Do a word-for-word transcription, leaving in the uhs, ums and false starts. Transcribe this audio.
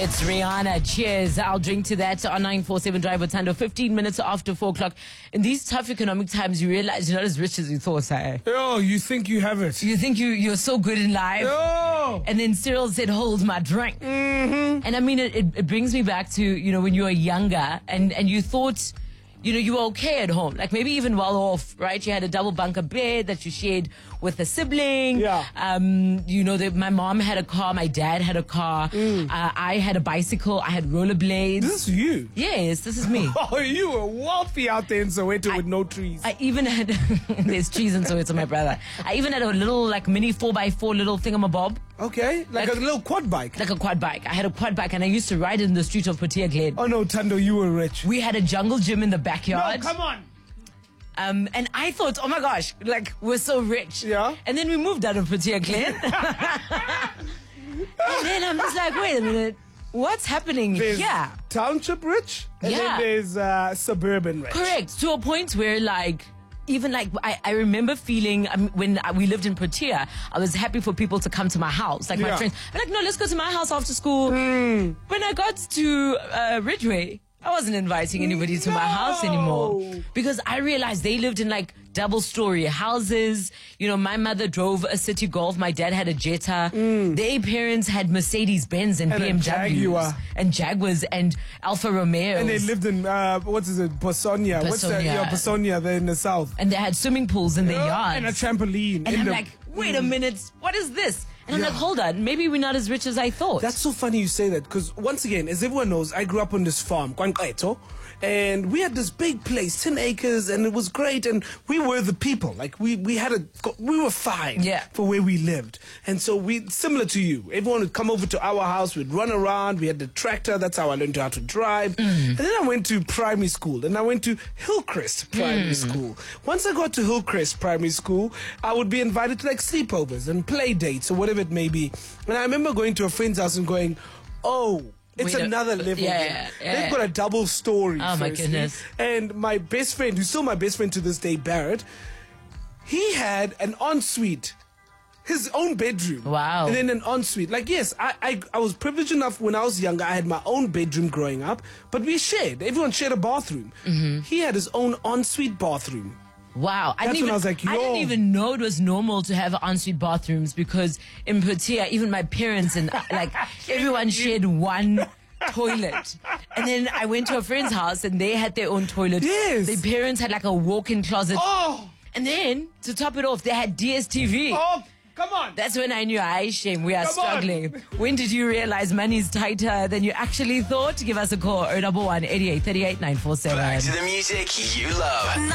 It's Rihanna. Cheers. I'll drink to that on nine four seven Drive with Tando. fifteen minutes after four o'clock. In these tough economic times, you realize you're not as rich as you thought, eh? Oh, you think you have it. You think you, you're so good in life. Oh. And then Cyril said, hold my drink. Mm-hmm. And I mean, it, it, it brings me back to, you know, when you were younger and, and you thought, you know, you were okay at home. Like maybe even well off, right? You had a double bunker bed that you shared with a sibling. Yeah. Um, you know, that my mom had a car, my dad had a car. Mm. Uh, I had a bicycle, I had rollerblades. This is you. Yes, this is me. Oh, you were wealthy out there in Soweto I, with no trees. I even had, there's trees in Soweto, my brother. I even had a little like mini four by four little thingamabob. Okay, like, like a little quad bike. Like a quad bike. I had a quad bike and I used to ride in the street of Protea Glen. Oh no, Tando, you were rich. We had a jungle gym in the backyard. No, come on. Um, and I thought, oh my gosh, like we're so rich. Yeah. And then we moved out of Protea Glen. And then I'm just like, wait a minute, what's happening There's here? Township rich, and Yeah. then there's uh, suburban rich. Correct. To a point where like, even like, I, I remember feeling um, when I, we lived in Protea, I was happy for people to come to my house. Like my Yeah. friends, I'm like, no, let's go to my house after school. Mm. When I got to uh, Ridgeway, I wasn't inviting anybody to my house anymore No. because I realized they lived in like double story houses. You know, my mother drove a City Golf. My dad had a Jetta. Mm. Their parents had Mercedes Benz and, And a B M Ws Jaguar. and Jaguars and Alfa Romeos. And they lived in, uh, what is it, Bosonia. What's that? Bosonia. Yeah, Bosonia there in the south. And they had swimming pools in their Yeah, yards. and a trampoline. And in I'm the- like, wait a minute, what is this? And I'm Yeah. like, hold on, maybe we're not as rich as I thought. That's so funny you say that, because once again, as everyone knows, I grew up on this farm, Kwankwaito, and we had this big place, ten acres, and it was great, and we were the people. Like, we, we had a, we were fine Yeah. for where we lived. And so we, similar to you, everyone would come over to our house, we'd run around, we had the tractor, that's how I learned how to drive. Mm. And then I went to primary school, and I went to Hillcrest Primary Mm. School. Once I got to Hillcrest Primary School, I would be invited to like sleepovers and play dates or whatever it may be. And I remember going to a friend's house and going, oh, it's Wait a- another level. yeah, here. yeah, yeah, They've yeah. got a double story. Oh, my firstly. goodness. And my best friend, who's still my best friend to this day, Barrett, he had an ensuite. His own bedroom. Wow. And then an ensuite. Like, yes, I, I I was privileged enough when I was younger. I had my own bedroom growing up, but we shared. Everyone shared a bathroom. Mm-hmm. He had his own ensuite bathroom. Wow. I That's didn't when even, I was like, I didn't yo. even know it was normal to have ensuite bathrooms because in Protea, even my parents and like everyone shared one toilet. And then I went to a friend's house and they had their own toilet. Yes. Their parents had like a walk-in closet. Oh! And then to top it off, they had D S T V. Oh, come on! That's when I knew, I shame, we are Come on. struggling. When did you realize money's tighter than you actually thought? Give us a call, oh one one, eighty-eight, thirty-eight, nine four seven. Back to the music you love.